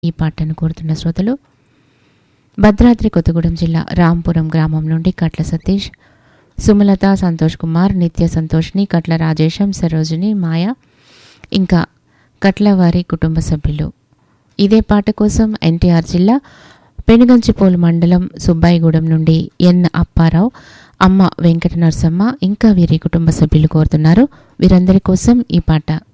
ఈ పాటను కోరుతున్న శ్రోతలు భద్రాద్రి కొత్తగూడెం జిల్లా రాంపురం గ్రామం నుండి కట్ల సతీష్, సుమలత, సంతోష్ కుమార్, నిత్య సంతోష్ని, కట్ల రాజేశం, సరోజిని, మాయ, ఇంకా కట్ల వారి కుటుంబ సభ్యులు. ఇదే పాట కోసం ఎన్టీఆర్ జిల్లా పెనుగంచిపోలు మండలం సుబ్బాయిగూడెం నుండి ఎన్ అప్పారావు, అమ్మ వెంకట నరసమ్మ, ఇంకా వీరి కుటుంబ సభ్యులు కోరుతున్నారు. వీరందరి కోసం ఈ పాట.